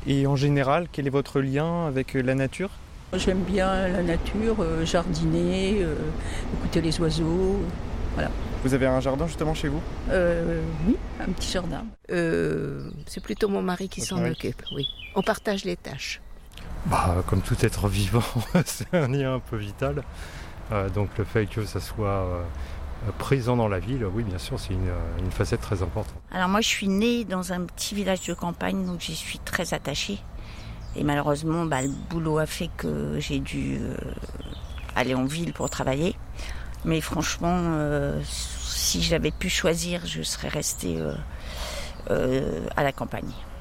Et en général, quel est votre lien avec la nature ? J'aime bien la nature, jardiner, écouter les oiseaux, voilà. Vous avez un jardin justement chez vous ? Oui, un petit jardin. C'est plutôt mon mari qui s'en occupe, oui. On partage les tâches. Comme tout être vivant, c'est un lien un peu vital. Donc le fait que ça soit présent dans la ville, oui bien sûr, c'est une facette très importante. Alors moi je suis née dans un petit village de campagne, donc j'y suis très attachée. Et malheureusement, le boulot a fait que j'ai dû aller en ville pour travailler. Mais franchement, si j'avais pu choisir, je serais restée à la campagne.